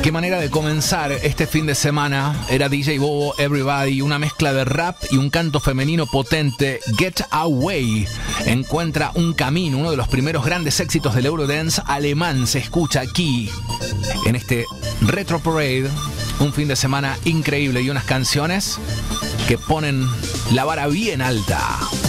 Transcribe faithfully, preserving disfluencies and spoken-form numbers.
Qué manera de comenzar este fin de semana. Era D J Bobo Everybody, una mezcla de rap y un canto femenino potente. Get Away encuentra un camino, uno de los primeros grandes éxitos del Eurodance alemán. Se escucha aquí en este Retro Parade. Un fin de semana increíble y unas canciones que ponen la vara bien alta.